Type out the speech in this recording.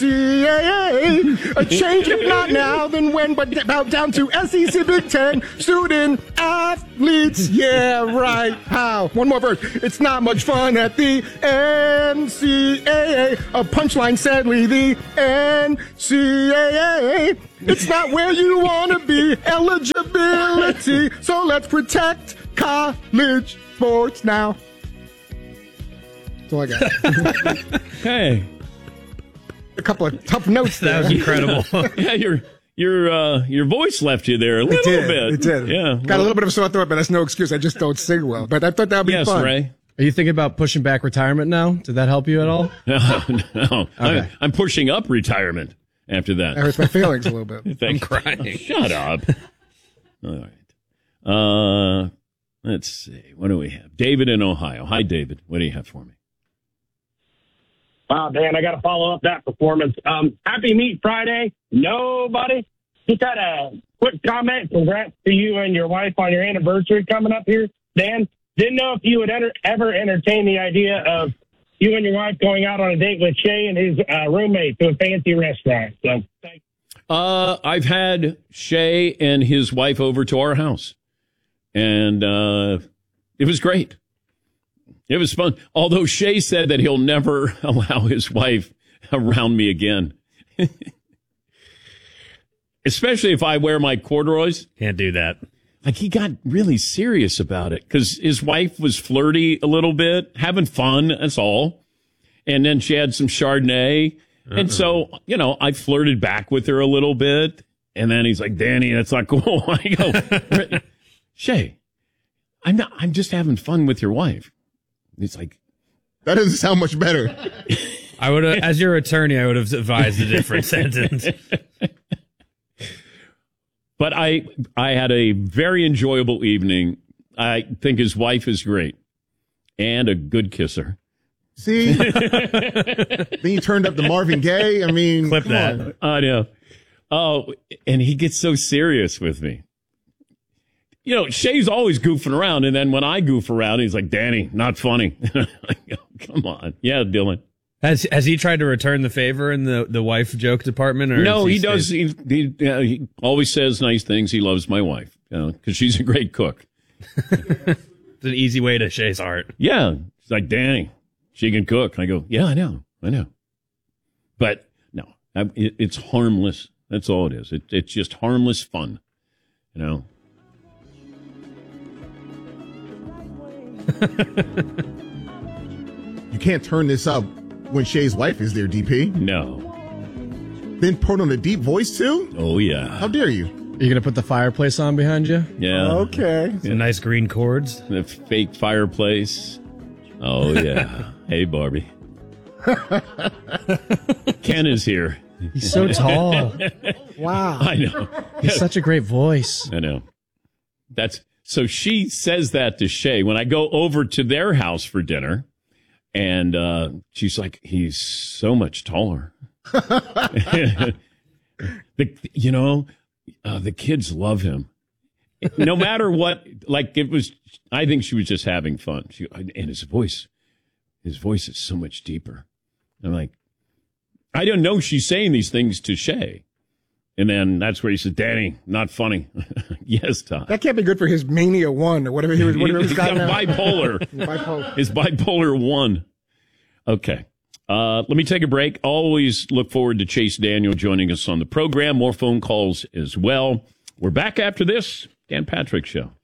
NCAA. A change, if not now, then when, but about down to SEC Big Ten student athletes. Yeah, right. How? One more verse. It's not much fun at the NCAA. A punchline, sadly, the NCAA. It's not where you want to be. Eligibility. So let's protect college sports now. That's all I got. Hey. A couple of tough notes there. That was incredible. Yeah, your voice left you there a little bit. It did. Yeah. Got a little bit of a sore throat, but that's no excuse. I just don't sing well. But I thought that would be fun. Yes, Ray. Are you thinking about pushing back retirement now? Did that help you at all? No. Okay. I'm pushing up retirement after that. That hurts my feelings a little bit. I'm crying. Shut up. All right. Let's see. What do we have? David in Ohio. Hi, David. What do you have for me? Wow, Dan, I got to follow up that performance. Happy Meat Friday. Nobody. Just had a quick comment. Congrats to you and your wife on your anniversary coming up here. Dan, didn't know if you would ever entertain the idea of you and your wife going out on a date with Shay and his roommate to a fancy restaurant. So, thanks. I've had Shay and his wife over to our house, and it was great. It was fun. Although Shay said that he'll never allow his wife around me again. Especially if I wear my corduroys. Can't do that. Like, he got really serious about it because his wife was flirty a little bit, having fun, that's all. And then she had some Chardonnay. And so, I flirted back with her a little bit. And then he's like, Danny, that's not cool. I go, Shay, I'm just having fun with your wife. He's like, that doesn't sound much better. I would have, as your attorney, I would have advised a different sentence. But I had a very enjoyable evening. I think his wife is great and a good kisser. See? Then you turned up the Marvin Gaye. I mean, clip that. On. I know. Oh, and he gets so serious with me. Shay's always goofing around, and then when I goof around, he's like, Danny, not funny. Come on. Yeah, Dylan. Has he tried to return the favor in the wife joke department? Or no, he does. He always says nice things. He loves my wife, because she's a great cook. It's an easy way to Shay's heart. Yeah. It's like, Danny, she can cook. I go, yeah, I know. But no, it's harmless. That's all it is. It's just harmless fun, You can't turn this up when Shay's wife is there, DP. No. Then put on a deep voice, too? Oh, yeah. How dare you? Are you going to put the fireplace on behind you? Yeah. Okay. Some nice green cords. The fake fireplace. Oh, yeah. Hey, Barbie. Ken is here. He's so tall. Wow. I know. He's such a great voice. I know. So she says that to Shay when I go over to their house for dinner, and she's like, he's so much taller. The kids love him. No matter what, I think she was just having fun. And his voice is so much deeper. I'm like, I don't know she's saying these things to Shay. And then that's where he says, Danny, not funny. Yes, Todd. That can't be good for his Mania 1 or whatever he's got now. Bipolar. His bipolar 1. Okay. Let me take a break. Always look forward to Chase Daniel joining us on the program. More phone calls as well. We're back after this. Dan Patrick Show.